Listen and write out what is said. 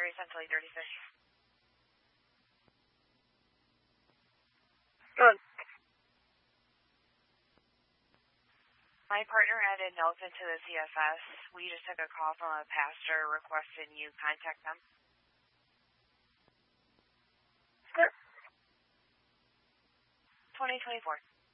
Missouri Central 836. Good. My partner added notes into the CFS. We just took a call from a pastor requesting you contact them. Sure. 2024.